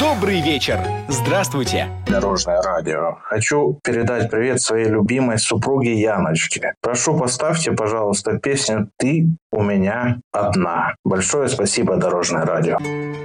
Добрый вечер. Здравствуйте. Дорожное радио. Хочу передать привет своей любимой супруге Яночке. Прошу, поставьте, пожалуйста, песню «Ты у меня одна». Большое спасибо, Дорожное радио.